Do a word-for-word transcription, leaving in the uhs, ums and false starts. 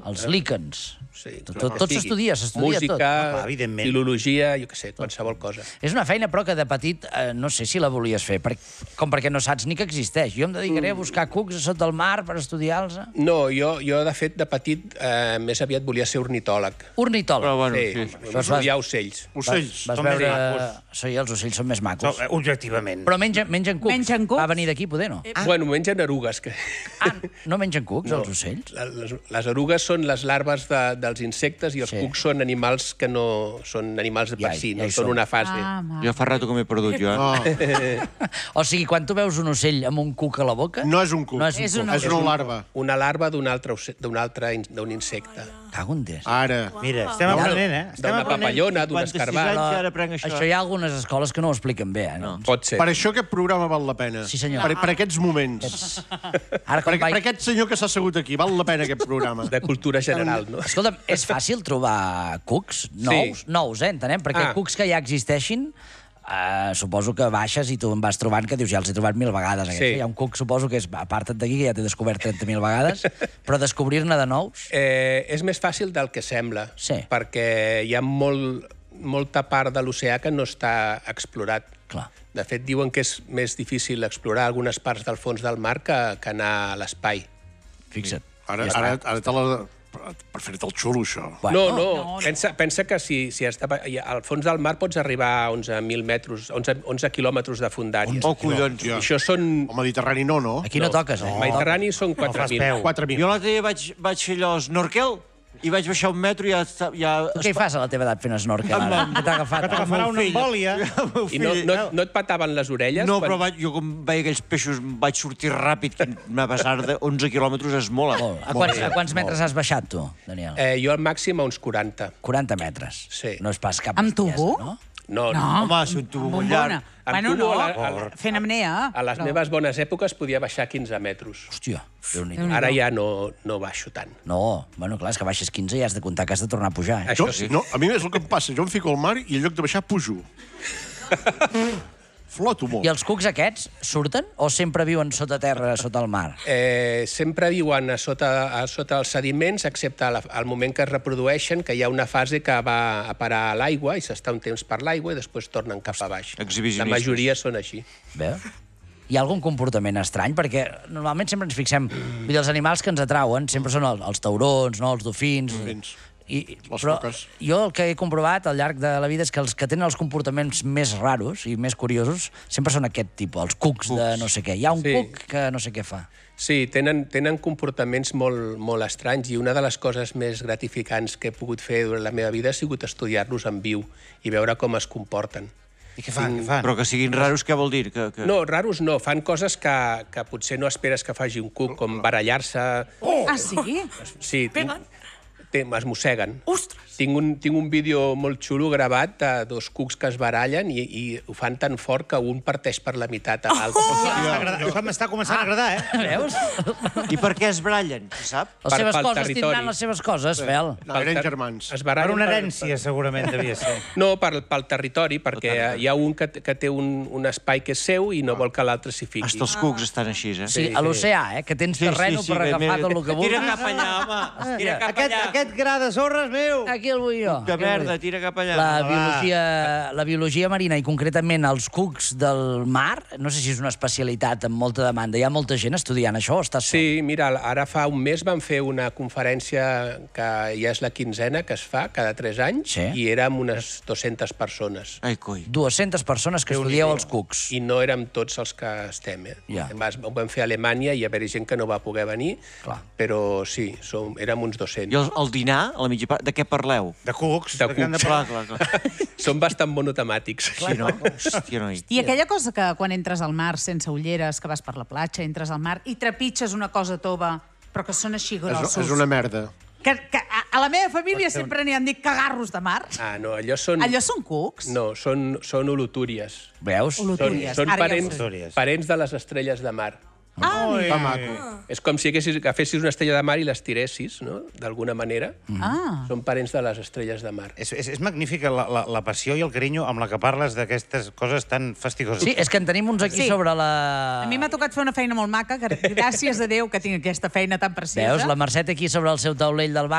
els líquens. Sí, tot tot s'estudia, s'estudia tot. Música, filologia, jo què sé, qualsevol cosa. És una feina, però, que de petit eh, no sé si la volies fer, per, com perquè no saps ni que existeix. Jo em dedicaré a buscar cucs a sota el mar per estudiar-los. No, jo, jo de fet, de petit, eh, més aviat volia ser ornitòleg. Ornitòleg. Però, bueno, Sí, sí. estudiar ocells. Ocells. Vas són més veure... macos. Sí, els ocells són més macos. No, eh, objectivament. Però mengen, mengen cucs. Mengen cucs? Va venir d'aquí, poder, no? Ah. Bueno, mengen erugues. Que... Ah, no mengen cucs, No. els ocells? Les, les erugues són les larves de, dels insectes i els Sí. cucs són animals que no... són animals Ja per hi- si, ja no hi són som. una fase. Ah, mal. Jo fa rato que m'he perdut, jo. Eh? O sigui, quan tu veus un ocell amb un cuc a la boca... No és un cuc. No és un És cuc. una- És una larva. Una larva d'un altre, oce- d'un altre in- d'un insecte. Cago en Déu. Ara. Mira, estem Cuidado. aprenent, eh? Estem D'una aprenent. papallona, d'un cinquanta-sis escarbat. anys i ara aprenc això. Això hi ha algunes escoles que no ho expliquen bé, eh? No. Pot ser. Per això aquest programa val la pena. Sí, senyor. Per, per aquests moments. Ara, Per, com per vaig... aquest senyor que s'ha assegut aquí, val la pena aquest programa. De cultura general, no? Escolta'm, és fàcil trobar cucs nous? Sí. Nous, eh, entenem? Perquè Ah. cucs que ja existeixin, eh, suposo que baixes i tu em vas trobant que dius, ja els he trobat mil vegades. Aquests. Sí. Hi ha un cuc, suposo, que és aparta't d'aquí, que ja t'he descobert trenta mil vegades, però descobrir-ne de nous... Eh, és més fàcil del que sembla, Sí. perquè hi ha molt, molta part de l'oceà que no està explorat. Clar. De fet, diuen que és més difícil explorar algunes parts del fons del mar que, que anar a l'espai. Fixa't. Ara, Ja està. ara, ara te la... Per fer-te el xulo, això. Bueno, No, no, no, no. pensa, pensa que si, si has de, al fons del mar pots arribar a onze mil metres, onze, onze quilòmetres de fondària. Oh, collons. Ja. Això són... El Mediterrani no, no? Aquí no, toques, eh? El Mediterrani són quatre fas mil. peu. quatre mil. Jo l'altre dia vaig, vaig fer allò snorkel i vaig baixar un metro i ja... esta- ja... Tu què hi fas a la teva edat fent snorkel, ara? Què t'ha agafat? Que t'agafarà una embòlia. I no, no, no et pataven les orelles? No, quan- però vaig, jo com veia aquells peixos em vaig sortir ràpid, que una vessada d'onze quilòmetres és molt. eh? Molt. A quants, a quants metres has baixat, tu, Daniel? Eh, jo al màxim a uns quaranta. quaranta metres. Sí. No és pas cap Amb bestiesa, tubo? no? No, No. no. Home, si un tubo molt llarg. Bombona. Amb Bueno, tubo, no, a la- a la- fent apnea. A les però- meves bones èpoques podia baixar quinze metres. Hòstia, déu-n'hi-do. Déu-n'hi-do. Ara ja no, no baixo tant. No, bueno, clar, és que baixes quinze i has de comptar que has de tornar a pujar, eh? Això Jo, sí. no, a mi és el que em passa. Jo em fico al mar i en lloc de baixar, pujo. Floto molt. I els cucs aquests surten o sempre viuen sota terra, sota el mar? Eh, sempre viuen a sota, a sota els sediments, excepte al, al moment que es reprodueixen, que hi ha una fase que va a parar a l'aigua i s'està un temps per l'aigua i després tornen cap a baix. La Exhibicionistes. majoria són així. Veus? Hi ha algun comportament estrany? Perquè normalment sempre ens fixem... Vull dir, els animals que ens atrauen sempre són el, els taurons, no? Els dofins... Dofins. I, Les però foques. jo el que he comprovat al llarg de la vida és que els que tenen els comportaments més raros i més curiosos sempre són aquest tipus, els cucs, de no sé què. Hi ha un Sí. cuc que no sé què fa. Sí, tenen, tenen comportaments molt, molt estranys i una de les coses més gratificants que he pogut fer durant la meva vida ha sigut estudiar-los en viu i veure com es comporten. I què fan, què fan? Però que siguin raros, què vol dir? Que, que... No, raros no, fan coses que, que potser no esperes que faci un cuc, com barallar-se. Ah, sí? Sí, tinc, tinc, es mosseguen. Ostres! Tinc un, tinc un vídeo molt xulo gravat de dos cucs que es barallen i, i ho fan tan fort que un parteix per la meitat a l'altre. Oh, això m'està començant a agradar, eh? Veus? I per què es barallen, se sap? Les Per- seves pel coses territori. tindran les seves coses, Fel. No, eren germans. Es Per barallen una herència, segurament, devia ser. No, per, pel territori, perquè hi ha un que, que té un, un espai que és seu i no vol que l'altre s'hi fiqui. Hasta els cucs estan així, eh? Sí, a l'oceà, eh? Que tens terreno per que agafar mira, tot el que vulguis. Tira cap allà, home. Tira cap Aquest, allà. aquest gra de sorra és meu. Aquí el vull jo. Que aquí el vull. merda, tira cap allà. La biologia, la biologia marina i concretament els cucs del mar, no sé si és una especialitat amb molta demanda. Hi ha molta gent estudiant això o estàs sol? Sí, mira, ara fa un mes vam fer una conferència que ja és la quinzena que es fa cada tres anys Sí. i érem unes dues-centes persones. Ai, coi. dues-centes persones que estudieu els cucs. I no érem tots els que estem, eh? Ja. Vas- Ho vam fer a Alemanya i hi va haver gent que no va poder venir, Clar. però sí, som, érem uns I dos-cents. el, el dinar, a la mitja part, de què parleu? De cucs. De què han cucs. parlar? Clar, clar, clar. Són bastant monotemàtics. Sí, no? Hòstia, noi. I aquella cosa que quan entres al mar sense ulleres, que vas per la platja, entres al mar i trepitges una cosa tova, però que són així És, grossos. és una merda. Que, que a, a la meva família sempre n'hi han dit cagarros de mar. Ah, no, allò són... Allò són cucs? No, són, són olotúries. Veus? Són, Olotúries. són Ara ja ho parents, sé. Olotúries. parents de les estrelles de mar. Ah, Que maco. És com si haguessis, agafessis una estrella de mar i les tiressis, no?, d'alguna manera. ah. Són parents de les estrelles de mar. És, és, és magnífica la, la, la passió i el carinyo amb la que parles d'aquestes coses tan fastigoses. Sí, és que en tenim uns aquí Sí. sobre la... A mi m'ha tocat fer una feina molt maca, que gràcies a Déu que tinc aquesta feina tan preciosa. Veus, la Mercè té aquí sobre el seu taulell del bar